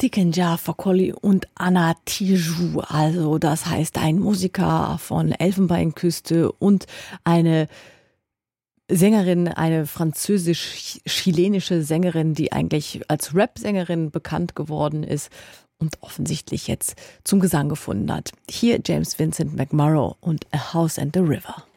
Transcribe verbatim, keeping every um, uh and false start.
Tikenja Fakoly und Anna Tijoux. Also das heißt ein Musiker von Elfenbeinküste und eine Sängerin, eine französisch-chilenische Sängerin, die eigentlich als Rap-Sängerin bekannt geworden ist und offensichtlich jetzt zum Gesang gefunden hat. Hier James Vincent McMorrow und A House and the River.